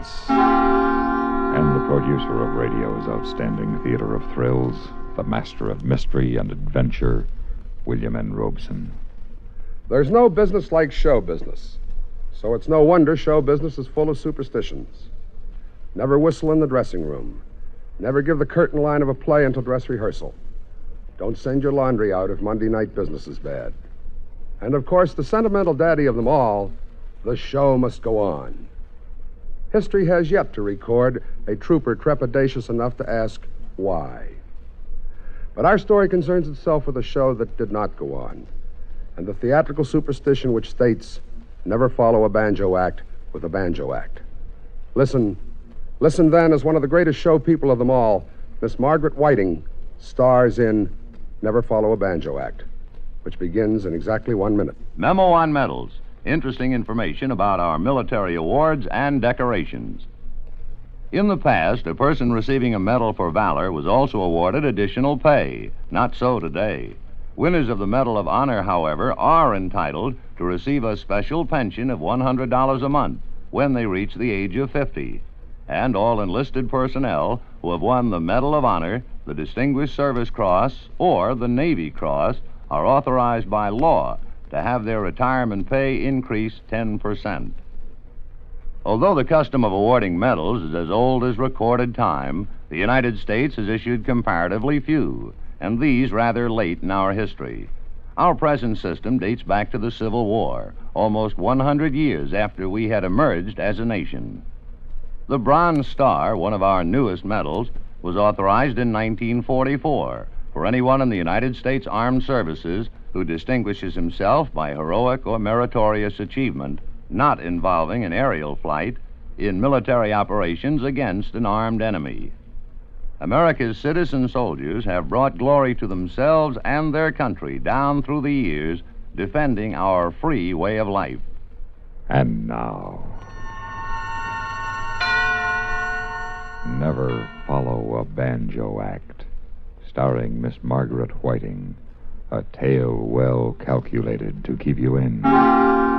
suspense and the producer of radio's outstanding theater of thrills, the master of mystery and adventure, William N. Robeson. There's no business like show business, so it's no wonder show business is full of superstitions. Never whistle in the dressing room. Never give the curtain line of a play until dress rehearsal. Don't send your laundry out if Monday night business is bad. And, of course, the sentimental daddy of them all, the show must go on. History has yet to record a trooper trepidatious enough to ask why. But our story concerns itself with a show that did not go on, and the theatrical superstition which states, never follow a banjo act with a banjo act. Listen then, as one of the greatest show people of them all, Miss Margaret Whiting stars in Never Follow a Banjo Act, which begins in exactly 1 minute. Memo on medals. Interesting information about our military awards and decorations. In the past, a person receiving a medal for valor was also awarded additional pay. Not so today. Winners of the Medal of Honor, however, are entitled to receive a special pension of $100 a month when they reach the age of 50. And all enlisted personnel who have won the Medal of Honor, the Distinguished Service Cross, or the Navy Cross are authorized by law to have their retirement pay increase 10%. Although the custom of awarding medals is as old as recorded time, the United States has issued comparatively few, and these rather late in our history. Our present system dates back to the Civil War, almost 100 years after we had emerged as a nation. The Bronze Star, one of our newest medals, was authorized in 1944 for anyone in the United States Armed Services who distinguishes himself by heroic or meritorious achievement, not involving an aerial flight, in military operations against an armed enemy. America's citizen soldiers have brought glory to themselves and their country down through the years, defending our free way of life. And now, Never Follow a Banjo Act, starring Miss Margaret Whiting, a tale well calculated to keep you in